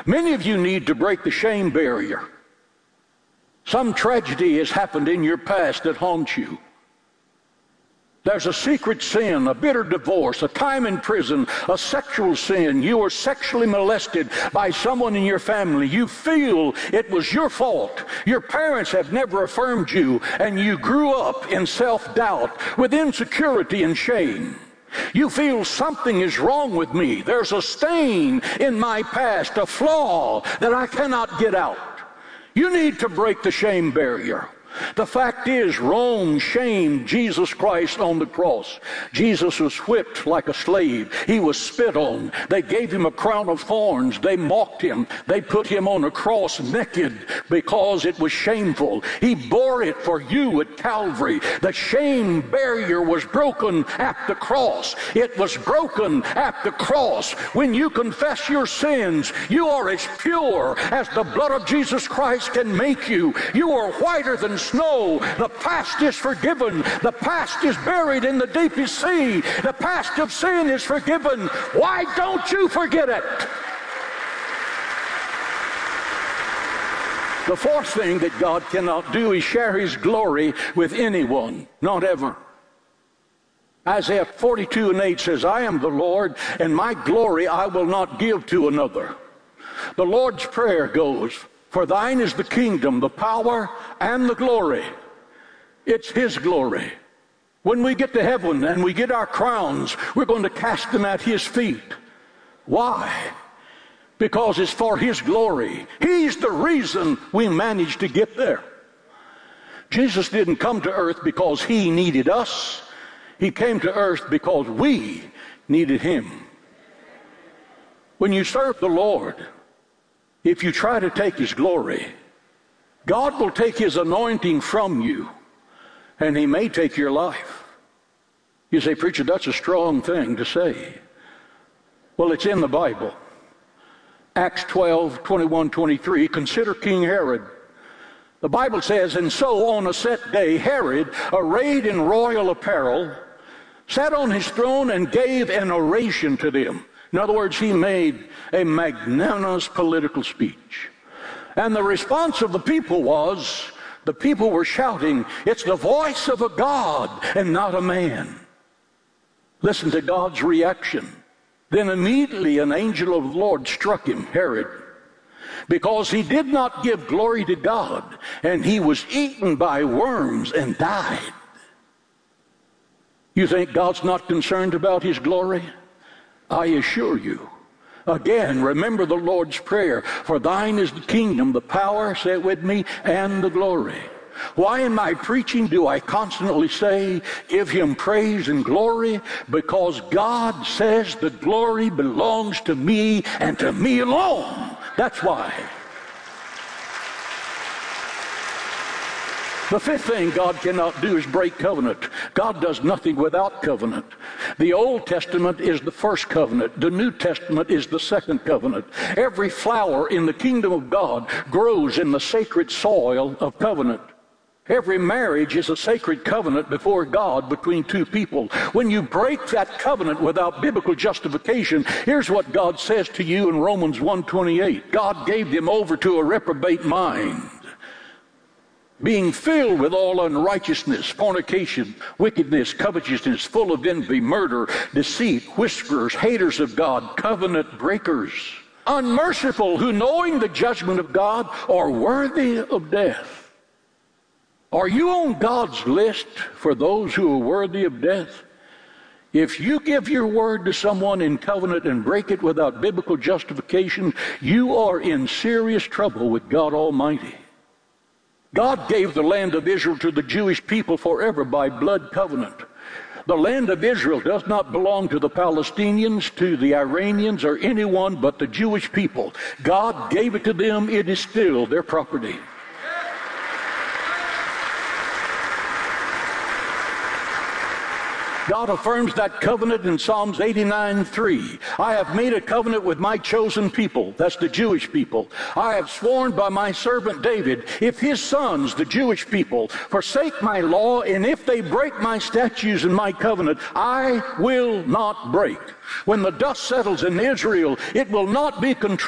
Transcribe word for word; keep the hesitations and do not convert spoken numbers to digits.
Many of you need to break the shame barrier. Some tragedy has happened in your past that haunts you. There's a secret sin, a bitter divorce, a time in prison, a sexual sin. You were sexually molested by someone in your family. You feel it was your fault. Your parents have never affirmed you, and you grew up in self-doubt with insecurity and shame. You feel something is wrong with me. There's a stain in my past, a flaw that I cannot get out. You need to break the shame barrier. The fact is, Rome shamed Jesus Christ on the cross. Jesus was whipped like a slave. He was spit on. They gave him a crown of thorns. They mocked him. They put him on a cross naked because it was shameful. He bore it for you at Calvary. The shame barrier was broken at the cross. It was broken at the cross. When you confess your sins, you are as pure as the blood of Jesus Christ can make you. You are whiter than snow. The past is forgiven. The past is buried in the deepest sea. The past of sin is forgiven. Why don't you forget it? The fourth thing that God cannot do is share his glory with anyone. Not ever. Isaiah forty-two and eight says, I am the Lord, and my glory I will not give to another. The Lord's Prayer goes, for thine is the kingdom, the power, and the glory. It's his glory. When we get to heaven and we get our crowns, we're going to cast them at his feet. Why? Because it's for his glory. He's the reason we managed to get there. Jesus didn't come to earth because he needed us. He came to earth because we needed him. When you serve the Lord, if you try to take his glory, God will take his anointing from you, and he may take your life. You say, preacher, that's a strong thing to say. Well, it's in the Bible. Acts twelve, twenty-one, twenty-three, consider King Herod. The Bible says, and so on a set day, Herod, arrayed in royal apparel, sat on his throne and gave an oration to them. In other words, he made a magnanimous political speech. And the response of the people was, the people were shouting, it's the voice of a God and not a man. Listen to God's reaction. Then immediately an angel of the Lord struck him, Herod, because he did not give glory to God, and he was eaten by worms and died. You think God's not concerned about his glory? I assure you. Again, remember the Lord's Prayer. For thine is the kingdom, the power, say it with me, and the glory. Why in my preaching do I constantly say, give him praise and glory? Because God says the glory belongs to me and to me alone. That's why. The fifth thing God cannot do is break covenant. God does nothing without covenant. The Old Testament is the first covenant. The New Testament is the second covenant. Every flower in the kingdom of God grows in the sacred soil of covenant. Every marriage is a sacred covenant before God between two people. When you break that covenant without biblical justification, here's what God says to you in Romans one twenty-eight. God gave them over to a reprobate mind, being filled with all unrighteousness, fornication, wickedness, covetousness, full of envy, murder, deceit, whisperers, haters of God, covenant breakers, unmerciful, who knowing the judgment of God are worthy of death. Are you on God's list for those who are worthy of death? If you give your word to someone in covenant and break it without biblical justification, you are in serious trouble with God Almighty. God gave the land of Israel to the Jewish people forever by blood covenant. The land of Israel does not belong to the Palestinians, to the Iranians, or anyone but the Jewish people. God gave it to them. It is still their property. God affirms that covenant in Psalms eighty-nine three. I have made a covenant with my chosen people. That's the Jewish people. I have sworn by my servant David, if his sons, the Jewish people, forsake my law, and if they break my statutes and my covenant, I will not break. When the dust settles in Israel, it will not be controlled